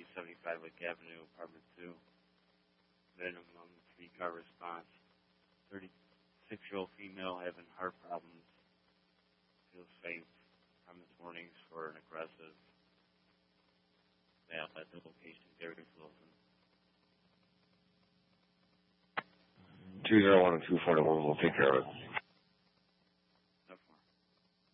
75 Lake Avenue, apartment 2. Minimum 3-car response. 36-year-old female having heart problems. Feels safe. Promise warnings for an aggressive male at the location. Darius Wilson. 201 and 241 will take care of it.